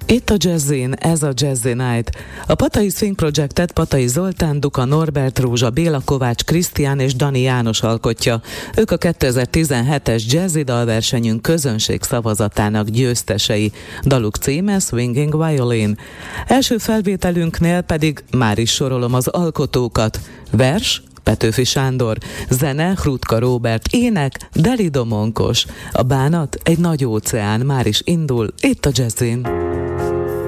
Itt a Jazzin, ez a Jazzy Night. A Patai Swing Projectet Patai Zoltán, Duka Norbert, Rózsa Béla, Kovács Krisztián és Dani János alkotja. Ők a 2017-es Jazzy dalversenyünk közönség szavazatának győztesei. Daluk címe Swinging Violin. Első felvételünknél pedig már is sorolom az alkotókat. Vers Petőfi Sándor, zene Hrutka Róbert, ének Deli Domonkos. A bánat egy nagy óceán, már is indul itt a Jazzin.